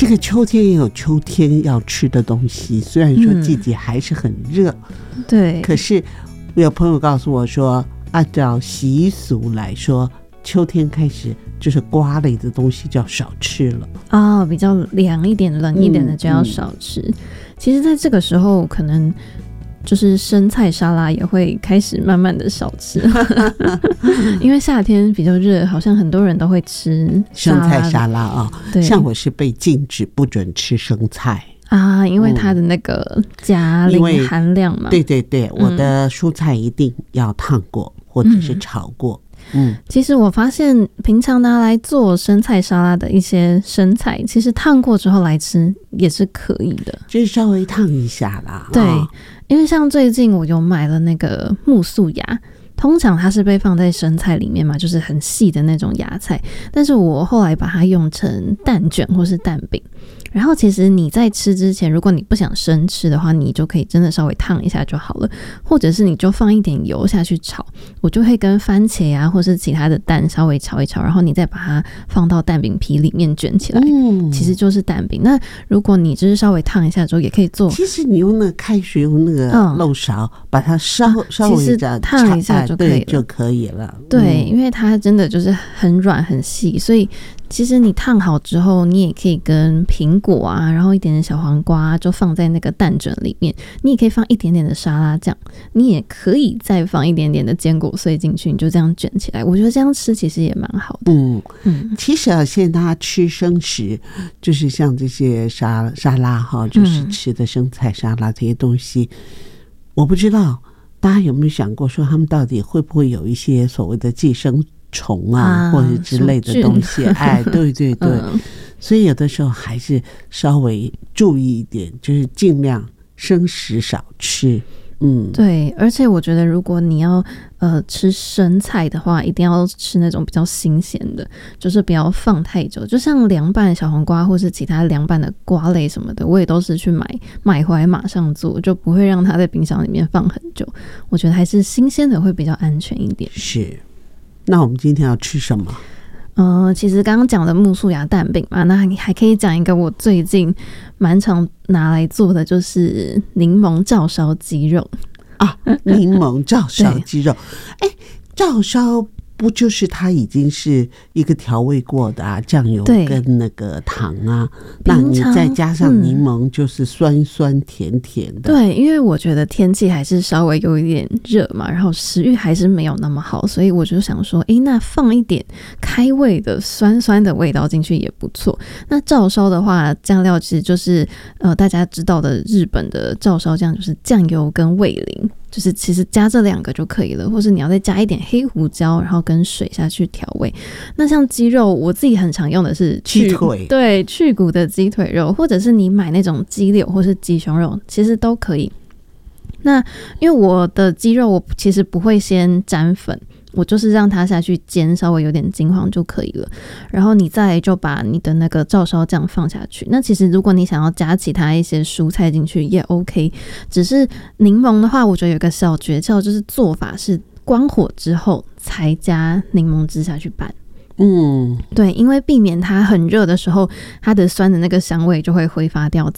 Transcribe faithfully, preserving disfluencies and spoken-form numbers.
这个秋天也有秋天要吃的东西，虽然说季节还是很热、 嗯、对， 可是有朋友告诉我说，按照习俗来说，秋天开始就是瓜类的东西就要少吃了啊、哦，比较凉一点冷一点的就要少吃、嗯嗯、其实在这个时候可能就是生菜沙拉也会开始慢慢的少吃因为夏天比较热，好像很多人都会吃生菜沙拉啊、哦。像我是被禁止不准吃生菜啊，因为它的那个钾磷含量嘛。 对对对，我的蔬菜一定要烫过、嗯、或者是炒过。嗯， 其实我发现平常拿来做生菜沙拉的一些生菜，其实烫过之后来吃也是可以的， 就是稍微烫一下啦。 对、 哦， 因为像最近我有买了那个木素芽，通常它是被放在生菜里面嘛，就是很细的那种芽菜，但是我后来把它用成蛋卷或是蛋饼。然后其实你在吃之前，如果你不想生吃的话，你就可以真的稍微烫一下就好了，或者是你就放一点油下去炒，我就会跟番茄啊或是其他的蛋稍微炒一炒，然后你再把它放到蛋饼皮里面卷起来、嗯、其实就是蛋饼。那如果你就是稍微烫一下之后也可以做， 其实你用那个开水用那个漏勺、嗯、把它稍稍微这样烫一下就可以了， 就可以了。 对、 嗯， 因为它真的就是很软很细，所以其实你烫好之后，你也可以跟苹果啊，然后一点点小黄瓜、啊、就放在那个蛋卷里面，你也可以放一点点的沙拉酱，你也可以再放一点点的坚果碎进去，你就这样卷起来，我觉得这样吃其实也蛮好的。 嗯嗯，其实啊，现在大家吃生食，就是像这些沙沙拉哈，就是吃的生菜沙拉这些东西、嗯、我不知道大家有没有想过说他们到底会不会有一些所谓的寄生虫啊，啊或者之类的东西，哎，对对对、嗯，所以有的时候还是稍微注意一点，就是尽量生食少吃。嗯， 对，而且我觉得如果你要呃吃生菜的话，一定要吃那种比较新鲜的，就是不要放太久。就像凉拌小黄瓜或是其他凉拌的瓜类什么的，我也都是去买买回来马上做，就不会让它在冰箱里面放很久。我觉得还是新鲜的会比较安全一点。 是。那我们今天要吃什么？ 呃，其实刚刚讲的木素芽蛋饼嘛，那你还可以讲一个我最近蛮常拿来做的，就是柠檬照烧鸡肉啊。柠檬照烧鸡肉，哎，照烧不就是它已经是一个调味过的啊，酱油跟那个糖啊，那你再加上柠檬就是酸酸甜甜的、嗯、 对，因为我觉得天气还是稍微有一点热嘛，然后食欲还是没有那么好，所以我就想说诶，那放一点开胃的酸酸的味道进去也不错。那照烧的话，酱料其实就是呃大家知道的日本的照烧酱，就是酱油跟味淋，就是其实加这两个就可以了，或是你要再加一点黑胡椒，然后跟水下去调味。那像鸡肉，我自己很常用的是鸡腿， 对，去骨的鸡腿肉，或者是你买那种鸡柳或是鸡胸肉，其实都可以。那因为我的鸡肉我其实不会先沾粉，我就是让它下去煎，稍微有点金黄就可以了，然后你再来就把你的那个照烧酱放下去。那其实如果你想要加其他一些蔬菜进去也 OK， 只是柠檬的话我觉得有个小诀窍，就是做法是关火之后才加柠檬汁下去拌。嗯，对，因为避免它很热的时候它的酸的那个香味就会挥发掉，